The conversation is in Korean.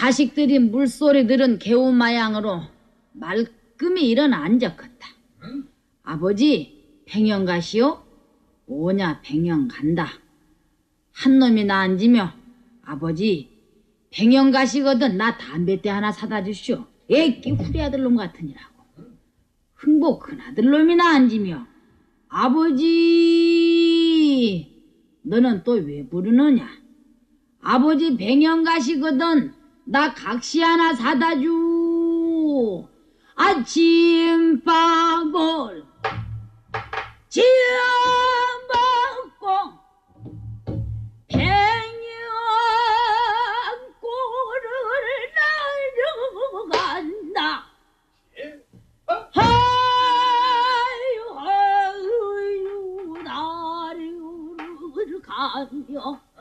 자식들이 물소리 들은 개운마양으로 말끔히 일어나 앉았겠다. 아버지, 백년 가시오? 오냐, 백년 간다. 한 놈이나 앉으며, 아버지, 백년 가시거든 나 담배대 하나 사다 주시오. 애끼 후리아들 놈 같으니라고. 흥복 큰아들 놈이나 앉으며, 아버지, 너는 또 왜 부르느냐? 아버지 백년 가시거든 나 각시 하나 사다 주. 아침밥을 지어 먹고 백년골을 날려간다. 하유 나를 가며